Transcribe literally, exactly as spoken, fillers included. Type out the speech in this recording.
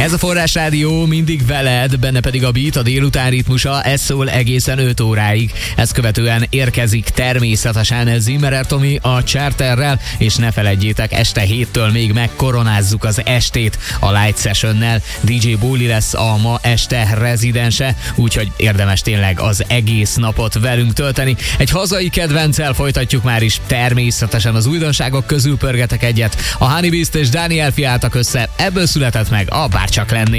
Ez a Forrás Rádió, mindig veled, benne pedig a beat, a délután ritmusa, ez szól egészen öt óráig. Ezt követően érkezik természetesen Zimmerer Tomi a Charterrel, és ne feledjétek, este héttől még megkoronázzuk az estét a Light Sessionnel. dé dzsé Bóli lesz a ma este rezidense, úgyhogy érdemes tényleg az egész napot velünk tölteni. Egy hazai kedvenccel folytatjuk már is, természetesen az újdonságok közül pörgetek egyet. A Honey Beast és Daniel Fi álltak össze, ebből született meg a Bárcsak lennék.